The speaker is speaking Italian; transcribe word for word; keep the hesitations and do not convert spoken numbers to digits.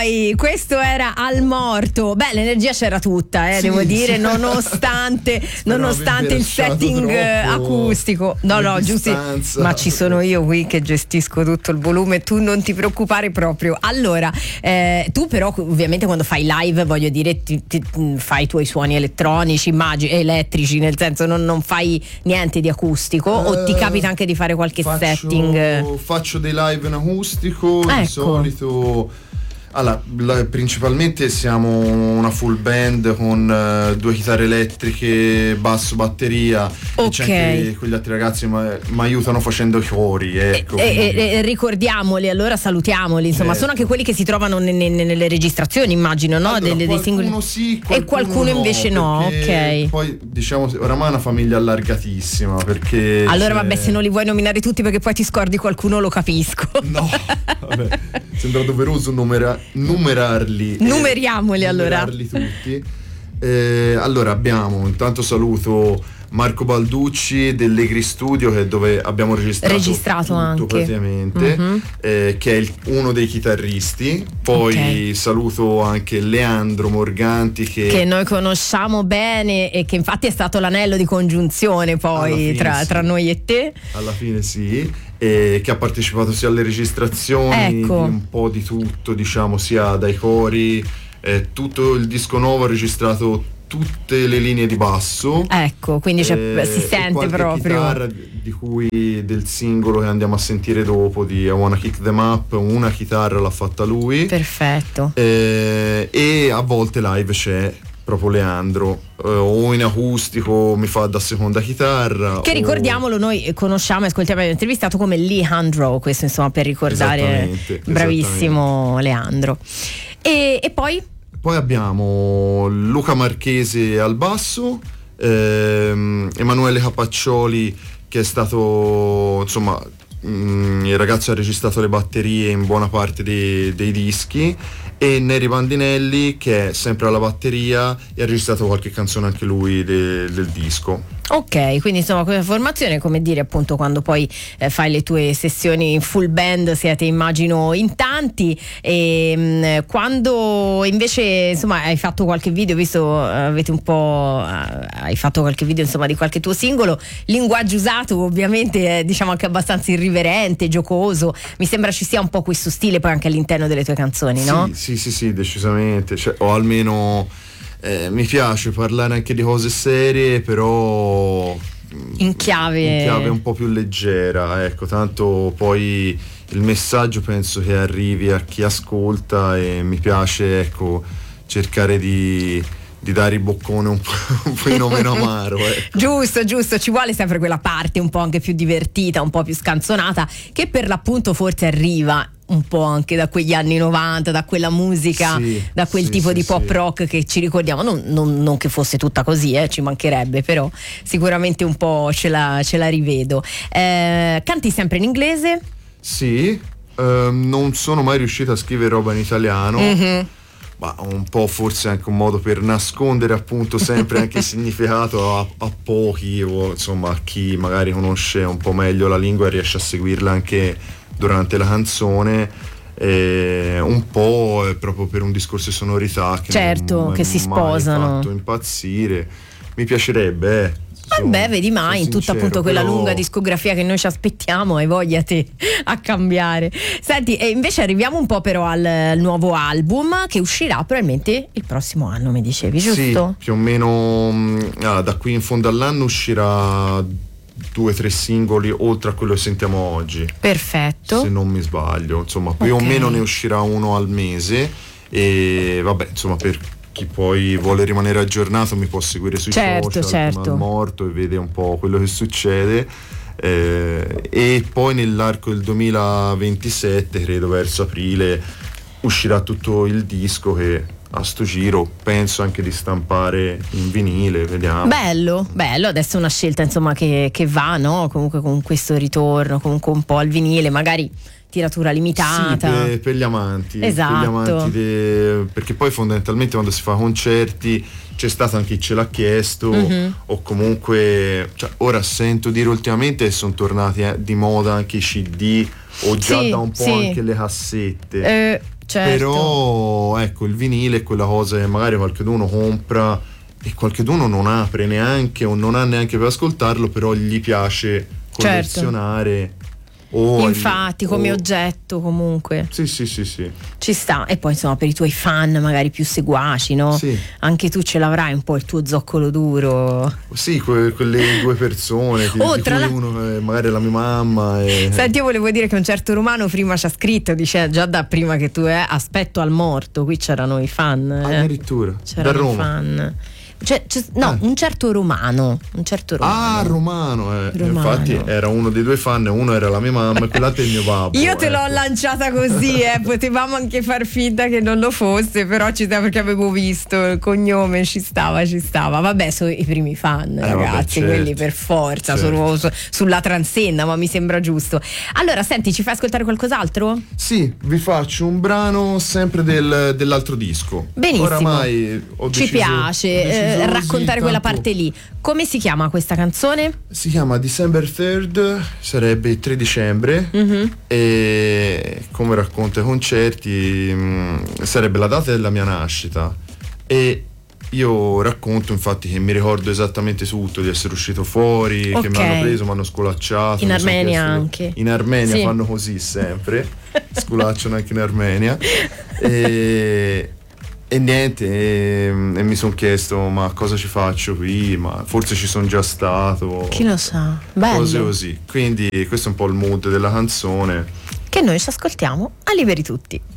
noi. Questo era Al Morto. Beh, l'energia c'era tutta, eh, sì, devo dire, sì. nonostante, nonostante il setting acustico. No, no, giusto. Ma ci sono io qui che gestisco tutto il volume, tu non ti preoccupare proprio. Allora, eh, tu però ovviamente quando fai live, voglio dire, ti, ti, fai i tuoi suoni elettronici, immagini, elettrici, nel senso non, non fai niente di acustico, uh, o ti capita anche di fare qualche faccio, setting? Faccio dei live in acustico, ecco. Di solito. Allora, la, principalmente siamo una full band con uh, due chitarre elettriche, basso, batteria. Ok. E c'è anche quegli altri ragazzi mi aiutano facendo i cori. Ecco, e, e, e ricordiamoli, allora salutiamoli. Insomma, certo. Sono anche quelli che si trovano ne, ne, nelle registrazioni, immagino, no? Allora, dei, dei singoli. Sì, qualcuno e qualcuno no, invece no, ok. Poi diciamo, oramai è una famiglia allargatissima. Perché allora, vabbè, se non li vuoi nominare tutti perché poi ti scordi qualcuno, lo capisco. No, vabbè, sembra doveroso numerare. numerarli numeriamoli eh, allora numerarli tutti. Eh, allora abbiamo, intanto saluto Marco Balducci dell'Egri Studio, che è dove abbiamo registrato, registrato tutto anche praticamente, mm-hmm. eh, che è il, uno dei chitarristi. Poi okay. saluto anche Leandro Morganti che... che noi conosciamo bene e che infatti è stato l'anello di congiunzione poi tra, sì. tra noi e te. Alla fine sì, e che ha partecipato sia alle registrazioni, ecco. di un po' di tutto, diciamo, sia dai cori, eh, tutto il disco nuovo ha registrato tutte le linee di basso, ecco, quindi eh, si sente proprio chitarra di cui del singolo che andiamo a sentire dopo, di I Wanna Kick Them Up, una chitarra l'ha fatta lui, perfetto, eh, e a volte live c'è proprio Leandro, eh, o in acustico mi fa da seconda chitarra, che o... ricordiamolo, noi conosciamo e ascoltiamo, abbiamo intervistato come Leandro, questo insomma per ricordare, esattamente, bravissimo esattamente. Leandro. E, e poi? Poi abbiamo Luca Marchese al basso, ehm, Emanuele Capaccioli che è stato, insomma, mh, il ragazzo ha registrato le batterie in buona parte dei, dei dischi, e Neri Bandinelli che è sempre alla batteria e ha registrato qualche canzone anche lui de, del disco. Ok, quindi insomma questa formazione, come dire, appunto quando poi eh, fai le tue sessioni in full band siete, immagino, in tanti, e mh, quando invece insomma hai fatto qualche video, visto avete un po' eh, hai fatto qualche video insomma di qualche tuo singolo, linguaggio usato ovviamente è, diciamo, anche abbastanza irriverente, giocoso, mi sembra ci sia un po' questo stile poi anche all'interno delle tue canzoni, sì, no? Sì, sì, sì, decisamente, cioè, o almeno Eh, mi piace parlare anche di cose serie, però in chiave in chiave un po' più leggera, ecco, tanto poi il messaggio penso che arrivi a chi ascolta, e mi piace, ecco, cercare di di dare il boccone un po', un po' meno amaro, ecco. Giusto, giusto, ci vuole sempre quella parte un po' anche più divertita, un po' più scanzonata, che per l'appunto forse arriva un po' anche da quegli anni novanta, da quella musica, sì, da quel sì, tipo sì, di pop sì. rock che ci ricordiamo, non, non, non che fosse tutta così, eh, ci mancherebbe, però sicuramente un po' ce la, ce la rivedo. Eh, canti sempre in inglese? Sì, ehm, non sono mai riuscito a scrivere roba in italiano, mm-hmm. ma un po' forse anche un modo per nascondere appunto sempre anche il significato a, a pochi, o insomma a chi magari conosce un po' meglio la lingua e riesce a seguirla anche durante la canzone, eh, un po' è proprio per un discorso di sonorità che certo, non, che si sposano, mi ha fatto impazzire, mi piacerebbe, eh. Vabbè, vedi mai in tutta appunto quella però... lunga discografia che noi ci aspettiamo, e voglia te a cambiare. Senti, e invece arriviamo un po' però al, al nuovo album che uscirà probabilmente il prossimo anno, mi dicevi, giusto? Sì, più o meno, ah, da qui in fondo all'anno uscirà due o tre singoli oltre a quello che sentiamo oggi. Perfetto. Se non mi sbaglio, insomma, più okay. o meno ne uscirà uno al mese, e vabbè, insomma, per chi poi vuole rimanere aggiornato mi può seguire sui certo, social, certo. come Al Morto, e vede un po' quello che succede, eh, e poi nell'arco del duemilaventisette, credo verso aprile, uscirà tutto il disco, che a sto giro penso anche di stampare in vinile, vediamo. Bello, bello, adesso è una scelta insomma che, che va, no? Comunque con questo ritorno, comunque un po' al vinile, magari tiratura limitata. Sì, per, per gli amanti. Esatto. Per gli amanti de... perché poi fondamentalmente quando si fa concerti c'è stato anche chi ce l'ha chiesto, mm-hmm. o comunque, cioè, ora sento dire ultimamente che sono tornati eh, di moda anche i C D, o già sì, da un po' sì. anche le cassette. Eh, certo. Però ecco, il vinile è quella cosa che magari qualcuno compra e qualcuno non apre neanche o non ha neanche per ascoltarlo, però gli piace collezionare. Certo. Oh, infatti come oh. oggetto comunque sì sì sì sì ci sta. E poi insomma per i tuoi fan magari più seguaci, no? Sì. Anche tu ce l'avrai un po' il tuo zoccolo duro. Sì, que- quelle due persone che, oh, di tra cui la... uno è magari la mia mamma e... Senti, io volevo dire che un certo romano prima ci ha scritto, dice già da prima che tu eh, aspetto al morto, qui c'erano i fan eh. addirittura c'erano da Roma i fan. Cioè, no, eh. un certo romano, un certo romano. Ah, romano, eh. romano. Infatti era uno dei due fan, uno era la mia mamma e quell'altro è il mio babbo. Io te ecco. l'ho lanciata così, eh. Potevamo anche far finta che non lo fosse, però ci stava perché avevo visto il cognome, ci stava, ci stava. Vabbè, sono i primi fan, eh, ragazzi, vabbè, certo. Quelli per forza, certo. sono su, sulla transenna, ma mi sembra giusto. Allora, senti, ci fai ascoltare qualcos'altro? Sì, vi faccio un brano sempre del, dell'altro disco. Benissimo. Oramai ho deciso, ci piace. Ho deciso Eh, raccontare quella parte lì. Come si chiama questa canzone? Si chiama December third, sarebbe il tre dicembre, mm-hmm. e come racconta i concerti mh, sarebbe la data della mia nascita e io racconto infatti che mi ricordo esattamente tutto, di essere uscito fuori, okay. che mi hanno preso, mi hanno scolacciato. In Armenia anche. In Armenia sì. fanno così sempre, scolacciano anche in Armenia e... E niente, e, e mi sono chiesto ma cosa ci faccio qui, ma forse ci sono già stato. Chi lo sa, bello. Cose così, quindi questo è un po' il mood della canzone. Che noi ci ascoltiamo a Liberi Tutti.